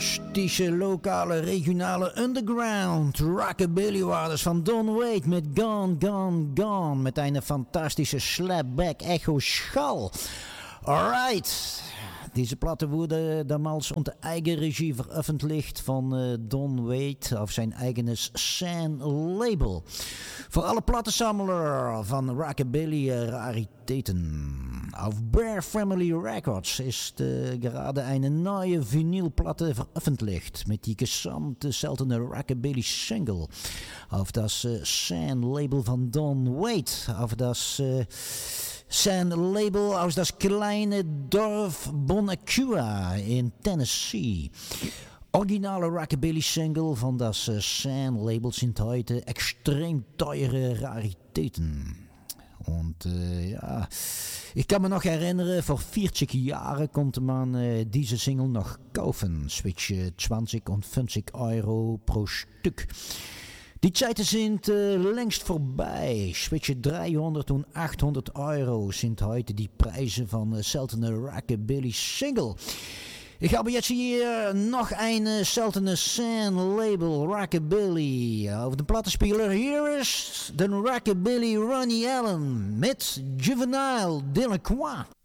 fantastische lokale, regionale underground rockabilly waardes van Don Wade met Gone, Gone, Gone. Met een fantastische slapback echo schal. Alright. Deze platen worden damals onder eigen regie veröffentlicht van Don Wade op zijn eigen San label. Voor alle plattensammelaar van rockabilly rariteiten. Auf Bear Family Records is gerade een nieuwe vinylplatte veröffentlicht met die gesamte seltene rockabilly single. Auf das San label van Don Wade. Auf das San label aus das kleine Dorf Bonacua in Tennessee. Originale rockabilly single van das San label sind heute extrem teure Raritäten. Und ja, ich kann me noch erinnern, vor 40 Jahren konnte man diese Single noch kaufen. Zwischen 20 und 50 Euro pro Stück. Die Zeiten sind längst vorbei. Zwischen 300 und 800 Euro sind heute die Preise von seltene Rockabilly Single. Ich habe jetzt hier noch eine seltene San label Rockabilly. Auf dem Plattenspieler hier ist der Rockabilly Ronnie Allen mit Juvenile Delinquent.